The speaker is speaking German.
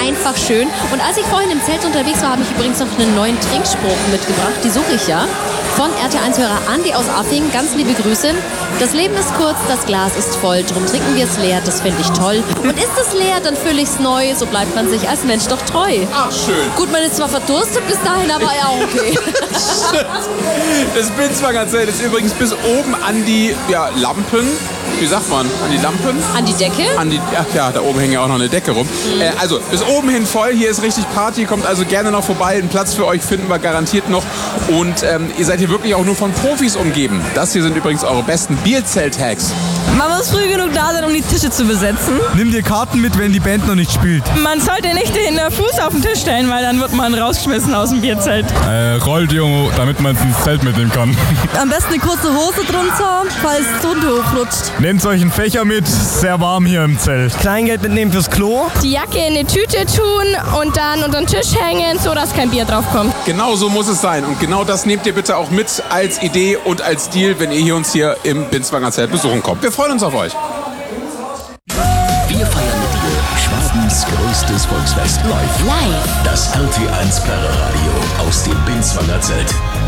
einfach schön. Und als ich vorhin im Zelt unterwegs war, habe ich übrigens noch einen neuen Trinkspruch mitgebracht. Die suche ich ja. Von RT1-Hörer Andi aus Affing. Ganz liebe Grüße. Das Leben ist kurz, das Glas ist voll. Drum trinken wir es leer, das finde ich toll. Und ist es leer, dann fülle ich es neu. So bleibt man sich als Mensch doch treu. Ach, schön. Gut, man ist zwar verdurstet bis dahin, aber ja, okay. Das Binswanger Zelt ist übrigens bis oben an die Lampen. Wie sagt man? An die Lampen? An die Decke? Ach ja, da oben hängt ja auch noch eine Decke rum. Also bis oben hin voll. Hier ist richtig Party. Kommt also gerne noch vorbei. Einen Platz für euch finden wir garantiert noch. Und ihr seid hier wirklich auch nur von Profis umgeben. Das hier sind übrigens eure besten Bierzelt-Hacks. Man muss früh genug da sein, um die Tische zu besetzen. Nimm dir Karten mit, wenn die Band noch nicht spielt. Man sollte nicht den Fuß auf den Tisch stellen, weil dann wird man rausgeschmissen aus dem Bierzelt. Rolldeo, damit man es ins Zelt mitnehmen kann. Am besten eine kurze Hose drunter, falls die Hunde hochrutscht. Nehmt euch einen Fächer mit, sehr warm hier im Zelt. Kleingeld mitnehmen fürs Klo. Die Jacke in eine Tüte tun und dann unter den Tisch hängen, sodass kein Bier draufkommt. Genau so muss es sein. Und genau das nehmt ihr bitte auch mit als Idee und als Deal, wenn ihr uns hier im Binswanger Zelt besuchen kommt. Wir freuen uns auf euch. Wir feiern mit dir Schwabens größtes Volksfest live. Live. Das RT1 Pararadio aus dem Binswanger Zelt.